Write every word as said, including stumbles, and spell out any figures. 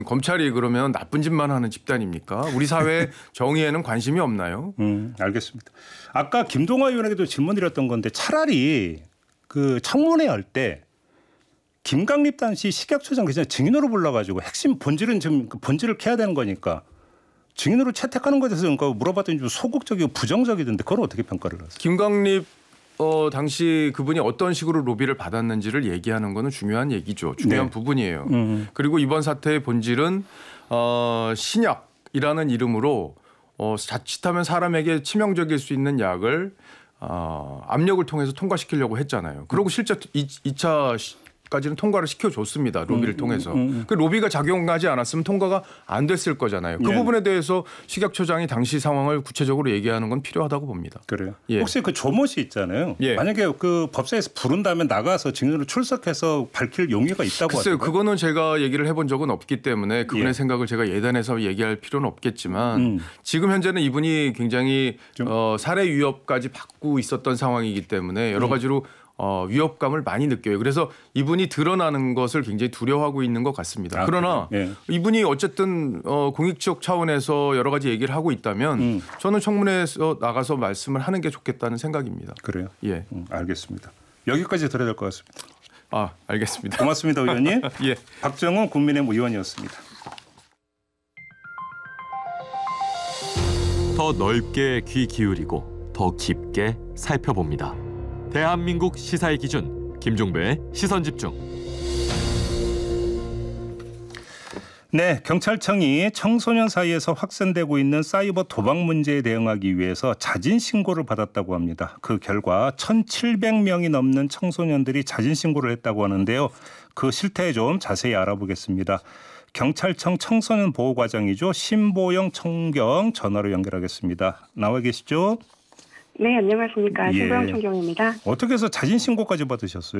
검찰이 그러면 나쁜 짓만 하는 집단입니까? 우리 사회 정의에는 관심이 없나요? 음, 알겠습니다. 아까 김동완 의원에게도 질문드렸던 건데 차라리 그 청문회 할 때 김강립 당시 식약처장 그냥 증인으로 불러가지고 핵심 본질은 지금 그 본질을 캐야 되는 거니까 증인으로 채택하는 것에 대해서 그러니까 물어봤더니 좀 소극적이고 부정적이던데 그걸 어떻게 평가를 하세요? 김강립 어, 당시 그분이 어떤 식으로 로비를 받았는지를 얘기하는 거는 중요한 얘기죠. 중요한 네. 부분이에요. 음. 그리고 이번 사태의 본질은 어, 신약이라는 이름으로 어, 자칫하면 사람에게 치명적일 수 있는 약을 어, 압력을 통해서 통과시키려고 했잖아요. 그리고 실제 이 차 까지는 통과를 시켜줬습니다. 로비를 음, 통해서. 음, 음. 그 로비가 작용하지 않았으면 통과가 안 됐을 거잖아요. 그 예. 부분에 대해서 식약처장이 당시 상황을 구체적으로 얘기하는 건 필요하다고 봅니다. 그래요. 예. 혹시 그 조모 씨 있잖아요. 예. 만약에 그 법사에서 부른다면 나가서 증인으로 출석해서 밝힐 용의가 있다고 글쎄요. 하더라고요. 그거는 제가 얘기를 해본 적은 없기 때문에 그분의 예. 생각을 제가 예단해서 얘기할 필요는 없겠지만 음. 지금 현재는 이분이 굉장히 좀- 어, 살해 위협까지 받고 있었던 상황이기 때문에 여러 가지로 어, 위협감을 많이 느껴요. 그래서 이분이 드러나는 것을 굉장히 두려워하고 있는 것 같습니다. 아, 그러나 그래요? 이분이 어쨌든 어, 공익적 차원에서 여러 가지 얘기를 하고 있다면 음. 저는 청문회에서 나가서 말씀을 하는 게 좋겠다는 생각입니다. 그래요. 예. 음, 알겠습니다. 여기까지 들어야 될 것 같습니다. 아, 알겠습니다. 고맙습니다, 의원님. 예. 박정훈 국민의힘 의원이었습니다. 더 넓게 귀 기울이고 더 깊게 살펴봅니다. 대한민국 시사의 기준 김종배의 시선집중. 네, 경찰청이 청소년 사이에서 확산되고 있는 사이버 도박 문제에 대응하기 위해서 자진 신고를 받았다고 합니다. 그 결과 천칠백 명이 넘는 청소년들이 자진 신고를 했다고 하는데요. 그 실태 좀 자세히 알아보겠습니다. 경찰청 청소년 보호 과장이죠. 신보영 청경 전화로 연결하겠습니다. 나와 계시죠? 네, 안녕하십니까. 예. 신보영 총경입니다. 어떻게 해서 자진 신고까지 받으셨어요?